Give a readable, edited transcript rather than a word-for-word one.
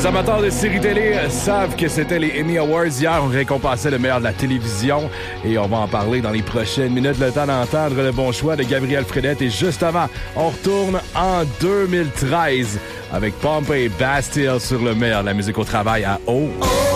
Les amateurs de séries télé savent que c'était les Emmy Awards. Hier, on récompensait le meilleur de la télévision et on va en parler dans les prochaines minutes. Le temps d'entendre le bon choix de Gabriel Fredette. Et juste avant, on retourne en 2013 avec Pompey Bastille sur le meilleur de la musique au travail à O.